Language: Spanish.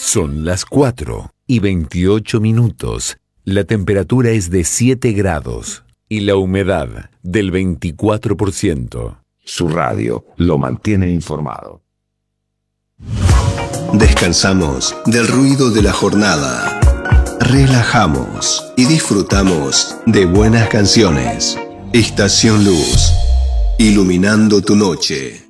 Son las 4:28. La temperatura es de 7 grados y la humedad del 24%. Su radio lo mantiene informado. Descansamos del ruido de la jornada. Relajamos y disfrutamos de buenas canciones. Estación Luz, iluminando tu noche.